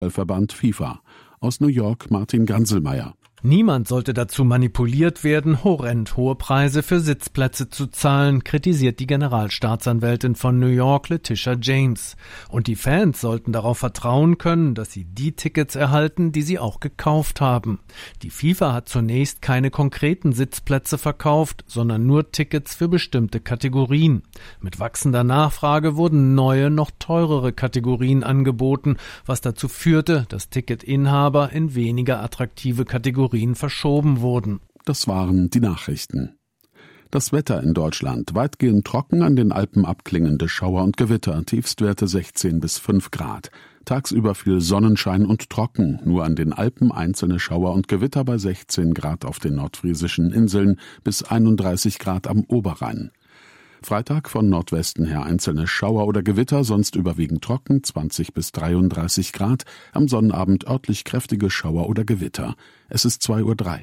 Verband FIFA. Aus New York Martin Ganselmeier. Niemand sollte dazu manipuliert werden, horrend hohe Preise für Sitzplätze zu zahlen, kritisiert die Generalstaatsanwältin von New York, Letitia James. Und die Fans sollten darauf vertrauen können, dass sie die Tickets erhalten, die sie auch gekauft haben. Die FIFA hat zunächst keine konkreten Sitzplätze verkauft, sondern nur Tickets für bestimmte Kategorien. Mit wachsender Nachfrage wurden neue, noch teurere Kategorien angeboten, was dazu führte, dass Ticketinhaber in weniger attraktive Kategorien verschoben wurden. Das waren die Nachrichten. Das Wetter in Deutschland: weitgehend trocken, an den Alpen abklingende Schauer und Gewitter, Tiefstwerte 16 bis 5 Grad. Tagsüber viel Sonnenschein und trocken, nur an den Alpen einzelne Schauer und Gewitter bei 16 Grad auf den nordfriesischen Inseln bis 31 Grad am Oberrhein. Freitag von Nordwesten her einzelne Schauer oder Gewitter, sonst überwiegend trocken, 20 bis 33 Grad. Am Sonnabend örtlich kräftige Schauer oder Gewitter. Es ist 2:03 Uhr.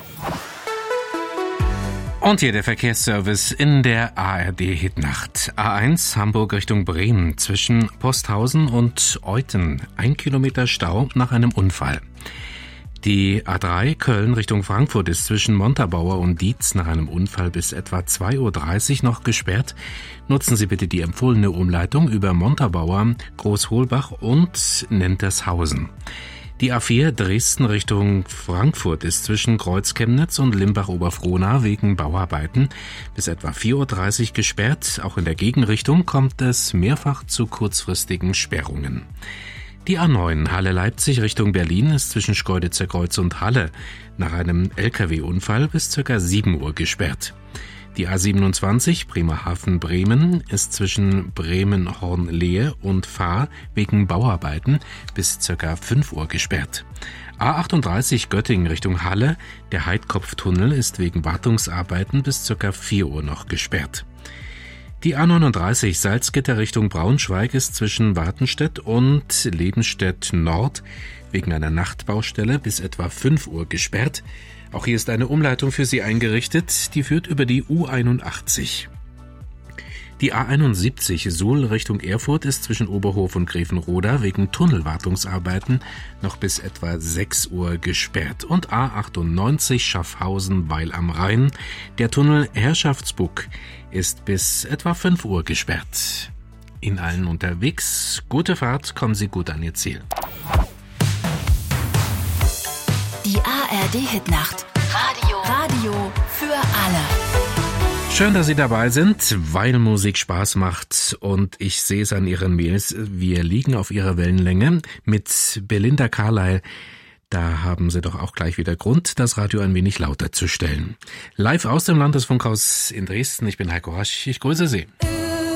Und hier der Verkehrsservice in der ARD-Hitnacht. A1 Hamburg Richtung Bremen zwischen Posthausen und Euthen. 1 Kilometer Stau nach einem Unfall. Die A3 Köln Richtung Frankfurt ist zwischen Montabaur und Dietz nach einem Unfall bis etwa 2:30 Uhr noch gesperrt. Nutzen Sie bitte die empfohlene Umleitung über Montabaur, Großholbach und Nentershausen. Die A4 Dresden Richtung Frankfurt ist zwischen Kreuzchemnitz und Limbach-Oberfrohna wegen Bauarbeiten bis etwa 4:30 Uhr gesperrt. Auch in der Gegenrichtung kommt es mehrfach zu kurzfristigen Sperrungen. Die A9 Halle-Leipzig Richtung Berlin ist zwischen Schkeuditzer Kreuz und Halle nach einem Lkw-Unfall bis ca. 7 Uhr gesperrt. Die A27 Bremerhaven-Bremen ist zwischen Bremen-Hornlehe und Fahr wegen Bauarbeiten bis ca. 5 Uhr gesperrt. A38 Göttingen Richtung Halle, der Heidkopftunnel ist wegen Wartungsarbeiten bis ca. 4 Uhr noch gesperrt. Die A39 Salzgitter Richtung Braunschweig ist zwischen Wartenstedt und Lebenstedt Nord wegen einer Nachtbaustelle bis etwa 5 Uhr gesperrt. Auch hier ist eine Umleitung für Sie eingerichtet, die führt über die U81. Die A71 Suhl Richtung Erfurt ist zwischen Oberhof und Grevenroda wegen Tunnelwartungsarbeiten noch bis etwa 6 Uhr gesperrt. Und A98 Schaffhausen Weil am Rhein, der Tunnel Herrschaftsbuck ist bis etwa 5 Uhr gesperrt. Ihnen allen unterwegs gute Fahrt, kommen Sie gut an Ihr Ziel. Die ARD-Hitnacht. Radio für alle. Schön, dass Sie dabei sind, weil Musik Spaß macht und ich sehe es an Ihren Mails. Wir liegen auf Ihrer Wellenlänge mit Belinda Carlyle. Da haben Sie doch auch gleich wieder Grund, das Radio ein wenig lauter zu stellen. Live aus dem Landesfunkhaus in Dresden. Ich bin Heiko Rasch. Ich grüße Sie.